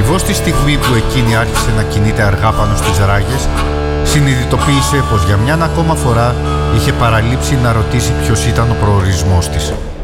Ακριβώς τη στιγμή που εκείνη άρχισε να κινείται αργά πάνω στις ράγες, συνειδητοποίησε πως για μιαν ακόμα φορά είχε παραλείψει να ρωτήσει ποιος ήταν ο προορισμός της.